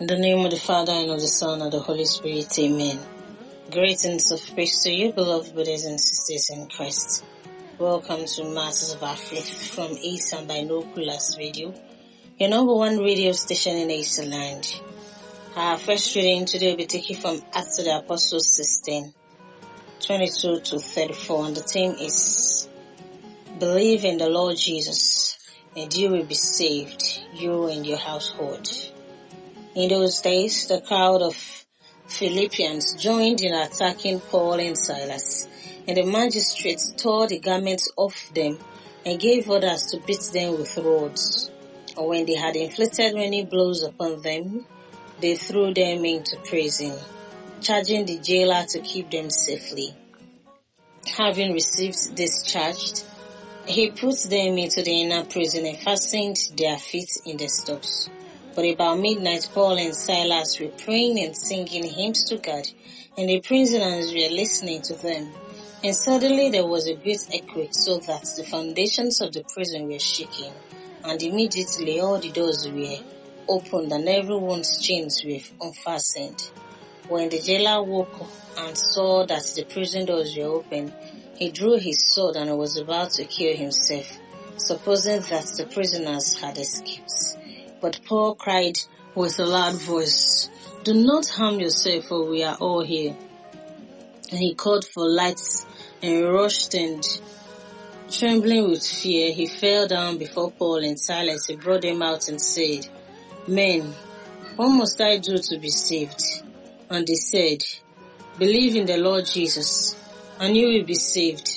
In the name of the Father, and of the Son, and of the Holy Spirit, amen. Greetings of peace to you, beloved brothers and sisters in Christ. Welcome to Matters of Our Faith from Ace and Binoculars Radio, your number one radio station in Ace Land. Our first reading today will be taken from Acts of the Apostles 16:22 to 34, and the theme is Believe in the Lord Jesus, and you will be saved, you and your household. In those days, the crowd of Philippians joined in attacking Paul and Silas, and the magistrates tore the garments off them and gave orders to beat them with rods. And when they had inflicted many blows upon them, they threw them into prison, charging the jailer to keep them safely. Having received discharged, he put them into the inner prison and fastened their feet in the stocks. But about midnight, Paul and Silas were praying and singing hymns to God, and the prisoners were listening to them. And suddenly there was a great earthquake, so that the foundations of the prison were shaking, and immediately all the doors were opened and everyone's chains were unfastened. When the jailer woke and saw that the prison doors were open, he drew his sword and was about to kill himself, supposing that the prisoners had escaped. But Paul cried with a loud voice, "Do not harm yourself, for we are all here." And he called for lights and rushed, and trembling with fear, he fell down before Paul and Silas. He brought them out and said, "Men, what must I do to be saved?" And they said, "Believe in the Lord Jesus, and you will be saved."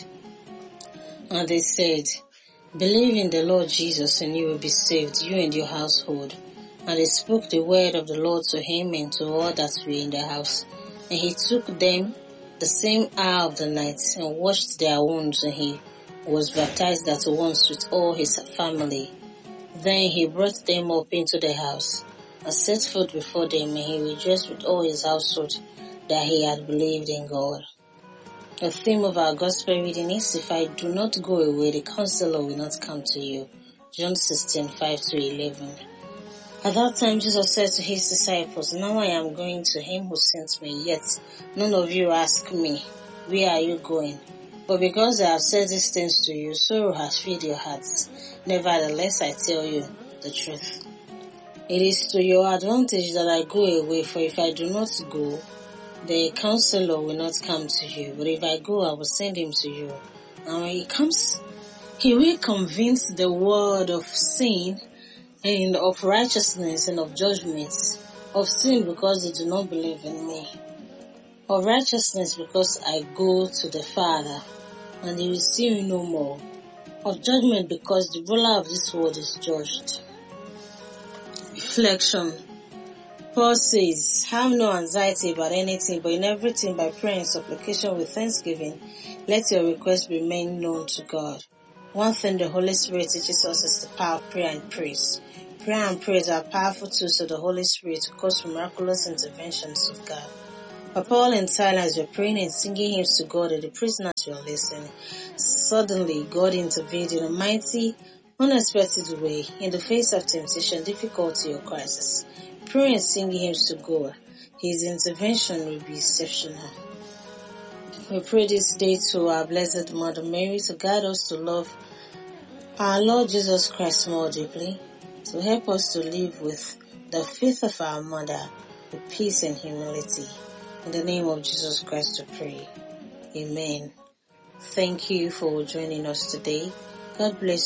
And they said, "Believe in the Lord Jesus, and you will be saved, you and your household." And they spoke the word of the Lord to him and to all that were in the house. And he took them the same hour of the night and washed their wounds, and he was baptized at once with all his family. Then he brought them up into the house and set food before them, and he rejoiced with all his household that he had believed in God. The theme of our gospel reading is, "If I do not go away, the counselor will not come to you." John 16:5-11. At that time, Jesus said to his disciples, "Now I am going to him who sent me, yet none of you ask me, 'Where are you going?' But because I have said these things to you, sorrow has filled your hearts. Nevertheless, I tell you the truth. It is to your advantage that I go away, for if I do not go, the counselor will not come to you. But if I go, I will send him to you. And when he comes, he will convince the world of sin and of righteousness and of judgment. Of sin, because they do not believe in me. Of righteousness, because I go to the Father, and they will see me no more. Of judgment, because the ruler of this world is judged." Reflection. Paul says, "Have no anxiety about anything, but in everything by prayer and supplication with thanksgiving, let your requests be made known to God." One thing the Holy Spirit teaches us is the power of prayer and praise. Prayer and praise are powerful tools of the Holy Spirit to cause miraculous interventions of God. But Paul and Silas were praying and singing hymns to God, and the prisoners were listening. Suddenly, God intervened in a mighty, unexpected way in the face of temptation, difficulty, or crisis. Pray and sing hymns to God. His intervention will be exceptional. We pray this day to our Blessed Mother Mary to guide us to love our Lord Jesus Christ more deeply, to help us to live with the faith of our Mother, with peace and humility. In the name of Jesus Christ we pray. Amen. Thank you for joining us today. God bless